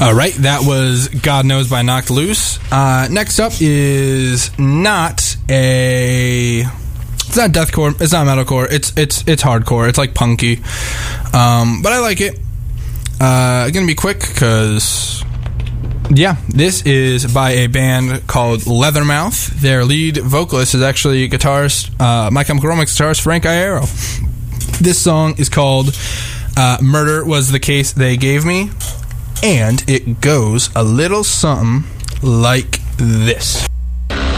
All right, that was God Knows by Knocked Loose. Next up is it's not deathcore, it's not metalcore, it's hardcore, it's like punky, but I like it. Gonna be quick because this is by a band called Leathermouth. Their lead vocalist is actually guitarist, My Chemical Romance guitarist Frank Iero. This song is called Murder Was the Case They Gave Me, and it goes a little something like this.